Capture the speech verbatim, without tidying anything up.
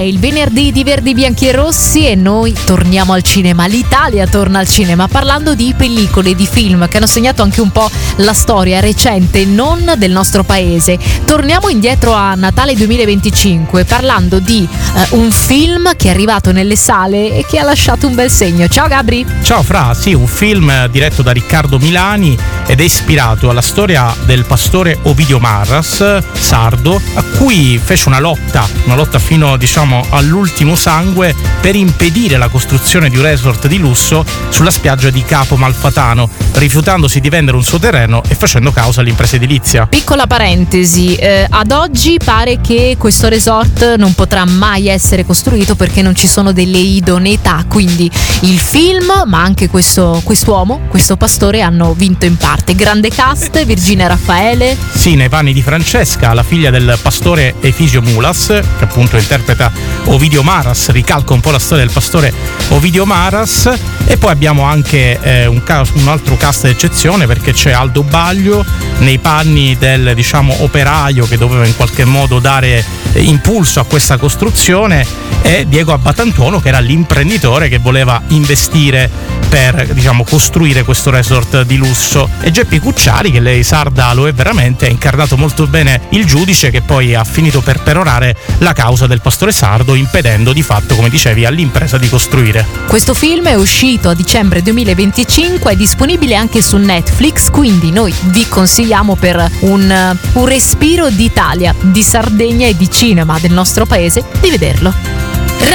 È il venerdì di Verdi, Bianchi e Rossi e noi torniamo al cinema. L'Italia torna al cinema parlando di pellicole, di film che hanno segnato anche un po' la storia recente non del nostro paese. Torniamo indietro a Natale duemilaventicinque parlando di eh, un film che è arrivato nelle sale e che ha lasciato un bel segno. Ciao Gabri. Ciao Fra, sì, un film diretto da Riccardo Milani ed è ispirato alla storia del pastore Ovidio Marras, sardo, a cui fece una lotta, una lotta fino diciamo all'ultimo sangue per impedire la costruzione di un resort di lusso sulla spiaggia di Capo Malfatano, rifiutandosi di vendere un suo terreno e facendo causa all'impresa edilizia. Piccola parentesi, eh, ad oggi pare che questo resort non potrà mai essere costruito perché non ci sono delle idoneità, quindi il film ma anche questo quest'uomo, questo pastore hanno vinto in parte. Grande cast, Virginia Raffaele. Sì, nei panni di Francesca, la figlia del pastore Efisio Mulas, che appunto interpreta Ovidio Marras, ricalca un po' la storia del pastore Ovidio Marras. E poi abbiamo anche eh, un, caso, un altro cast d'eccezione, perché c'è Aldo Baglio nei panni del diciamo operaio che doveva in qualche modo dare eh, impulso a questa costruzione, e Diego Abbatantuono che era l'imprenditore che voleva investire per diciamo costruire questo resort di lusso, e Geppi Cucciari, che lei sarda lo è veramente, ha incarnato molto bene il giudice che poi ha finito per perorare la causa del pastore sardo, impedendo di fatto, come dicevi, all'impresa di costruire. Questo film è uscito a dicembre duemilaventicinque, è disponibile anche su Netflix, quindi noi vi consigliamo per un, un respiro d'Italia, di Sardegna e di cinema del nostro paese di vederlo.